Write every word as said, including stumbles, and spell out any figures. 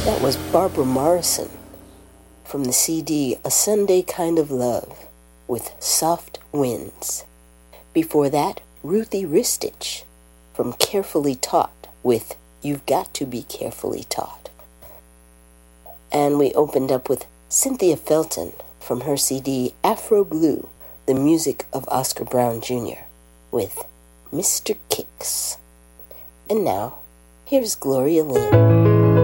That was Barbara Morrison from the C D A Sunday Kind of Love with Soft Winds. Before that, Ruthie Ristich from Carefully Taught with You've Got to Be Carefully Taught. And we opened up with Cynthia Felton from her C D Afro Blue, the music of Oscar Brown Junior with Mister Kicks. And now, here's Gloria Lynn.